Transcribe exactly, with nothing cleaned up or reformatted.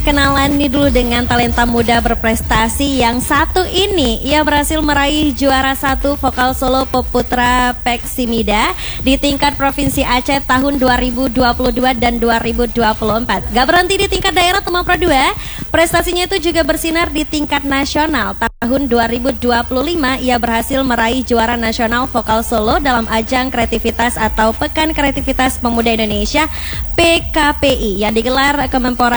kenalan nih dulu dengan talenta muda berprestasi yang satu ini. Ia berhasil meraih juara satu vokal solo Peputra Peksimida di tingkat Provinsi Aceh tahun dua ribu dua puluh dua dan dua ribu dua puluh empat. Gak berhenti di tingkat daerah Tuma Pro dua, prestasinya itu juga bersinar di tingkat nasional. Tahun dua ribu dua puluh lima ia berhasil meraih juara nasional vokal solo dalam ajang kreativitas atau Pekan Kreativitas Pemuda Indonesia P K P I yang digelar Kemenpora